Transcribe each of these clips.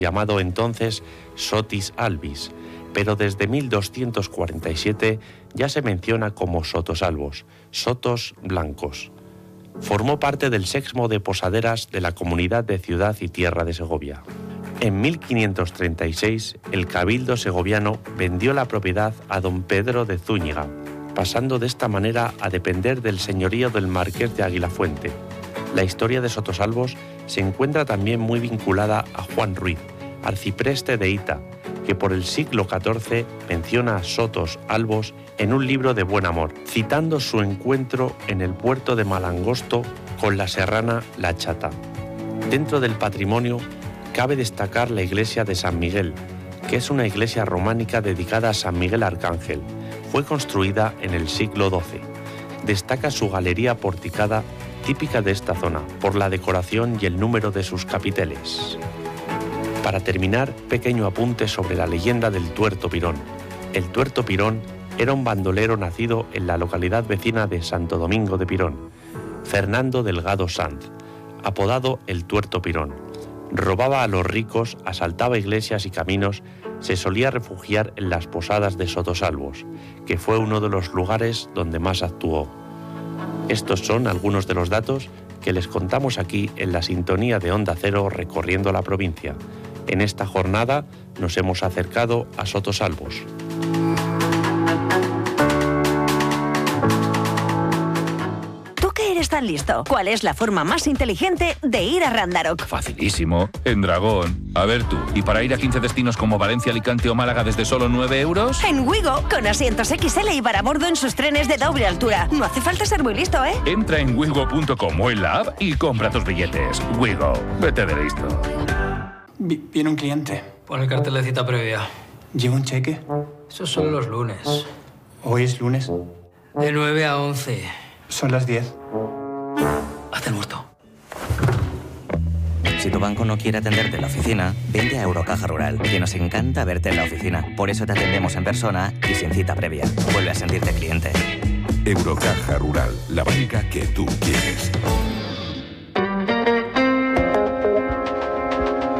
llamado entonces Sotis albis, pero desde 1247 ya se menciona como sotosalvos, sotos blancos. Formó parte del sexmo de posaderas de la Comunidad de Ciudad y Tierra de Segovia. En 1536, el cabildo segoviano vendió la propiedad a don Pedro de Zúñiga, pasando de esta manera a depender del señorío del marqués de Aguilafuente. La historia de Sotosalvos se encuentra también muy vinculada a Juan Ruiz, arcipreste de Hita, que por el siglo XIV menciona a Sotos Albos en un libro de buen amor, citando su encuentro en el puerto de Malangosto con la serrana La Chata. Dentro del patrimonio cabe destacar la iglesia de San Miguel, que es una iglesia románica dedicada a San Miguel Arcángel. Fue construida en el siglo XII. Destaca su galería porticada, típica de esta zona, por la decoración y el número de sus capiteles. Para terminar, pequeño apunte sobre la leyenda del Tuerto Pirón. El Tuerto Pirón era un bandolero nacido en la localidad vecina de Santo Domingo de Pirón, Fernando Delgado Sanz, apodado el Tuerto Pirón. Robaba a los ricos, asaltaba iglesias y caminos, se solía refugiar en las posadas de Sotosalvos, que fue uno de los lugares donde más actuó. Estos son algunos de los datos que les contamos aquí en la sintonía de Onda Cero recorriendo la provincia. En esta jornada nos hemos acercado a Sotosalvos. ¿Tú que eres tan listo? ¿Cuál es la forma más inteligente de ir a Randarock? Facilísimo, en Dragón. A ver tú, ¿y para ir a 15 destinos como Valencia, Alicante o Málaga desde solo 9 euros? En Wigo, con asientos XL y para bordo en sus trenes de doble altura. No hace falta ser muy listo, ¿eh? Entra en wigo.com o en la app y compra tus billetes. Wigo, vete de listo. Viene un cliente. Pon el cartel de cita previa. ¿Lleva un cheque? Eso solo los lunes. Hoy es lunes. De 9 a 11. Son las 10. Haz el muerto. Si tu banco no quiere atenderte en la oficina, vente a Eurocaja Rural, que nos encanta verte en la oficina. Por eso te atendemos en persona y sin cita previa. Vuelve a sentirte cliente. Eurocaja Rural, la banca que tú quieres.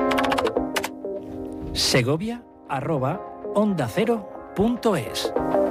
Segovia@ondacero.es